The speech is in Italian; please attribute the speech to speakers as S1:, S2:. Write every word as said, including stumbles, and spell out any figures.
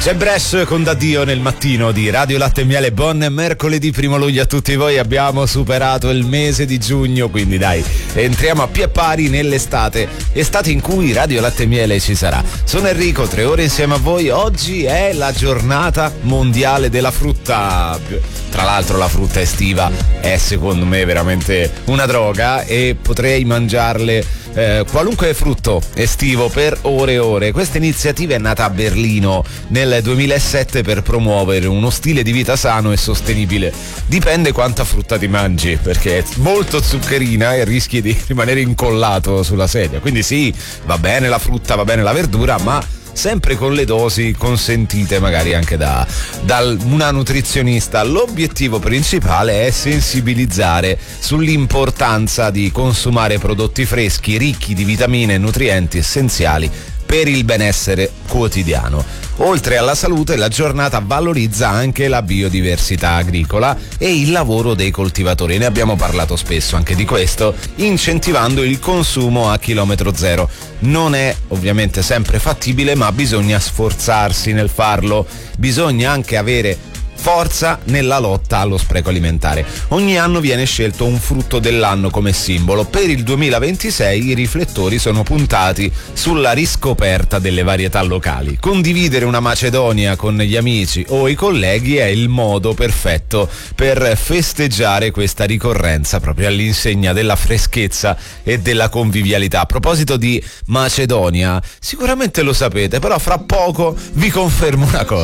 S1: C'è Bresh con D'Addio nel mattino di Radio Latte e Miele. Buon mercoledì primo luglio a tutti voi. Abbiamo superato il mese di giugno, quindi dai, entriamo a pie pari nell'estate, estate in cui Radio Latte e Miele ci sarà. Sono Enrico, tre ore insieme a voi. Oggi è la giornata mondiale della frutta. Tra l'altro la frutta estiva è secondo me veramente una droga e potrei mangiarle eh, qualunque frutto estivo per ore e ore. Questa iniziativa è nata a Berlino nel duemilasette per promuovere uno stile di vita sano e sostenibile. Dipende quanta frutta ti mangi, perché è molto zuccherina e rischi di rimanere incollato sulla sedia. Quindi sì, va bene la frutta, va bene la verdura, ma sempre con le dosi consentite magari anche da, da una nutrizionista. L'obiettivo principale è sensibilizzare sull'importanza di consumare prodotti freschi, ricchi di vitamine e nutrienti essenziali per il benessere quotidiano. Oltre alla salute, la giornata valorizza anche la biodiversità agricola e il lavoro dei coltivatori. Ne abbiamo parlato spesso anche di questo, incentivando il consumo a chilometro zero. Non è ovviamente sempre fattibile, ma bisogna sforzarsi nel farlo. Bisogna anche avere forza nella lotta allo spreco alimentare. Ogni anno viene scelto un frutto dell'anno come simbolo. Per il duemilaventisei i riflettori sono puntati sulla riscoperta delle varietà locali. Condividere una macedonia con gli amici o i colleghi è il modo perfetto per festeggiare questa ricorrenza proprio all'insegna della freschezza e della convivialità. A proposito di Macedonia, sicuramente lo sapete, però fra poco vi confermo una cosa.